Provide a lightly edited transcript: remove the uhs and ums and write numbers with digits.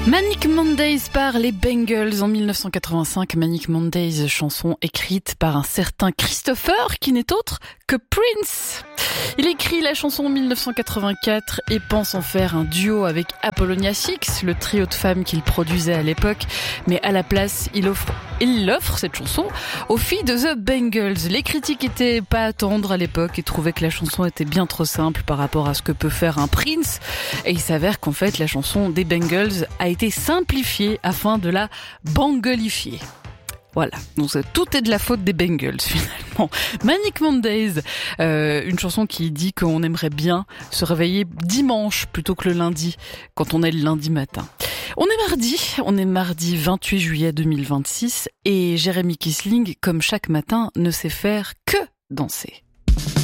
Manic Mondays par les Bangles en 1985. Manic Mondays, chanson écrite par un certain Christopher qui n'est autre que Prince. Il écrit la chanson en 1984 et pense en faire un duo avec Apollonia Six, le trio de femmes qu'il produisait à l'époque. Mais à la place, il offre cette chanson aux filles de The Bangles. Les critiques étaient pas à tendre à l'époque et trouvaient que la chanson était bien trop simple par rapport à ce que peut faire un Prince. Et il s'avère qu'en fait, la chanson des Bangles a été simplifiée afin de la bangolifier. Voilà, donc tout est de la faute des Bangles finalement. Manic Mondays, une chanson qui dit qu'on aimerait bien se réveiller dimanche plutôt que le lundi, quand on est le lundi matin. On est mardi 28 juillet 2026 et Jérémy Kissling, comme chaque matin, ne sait faire que danser.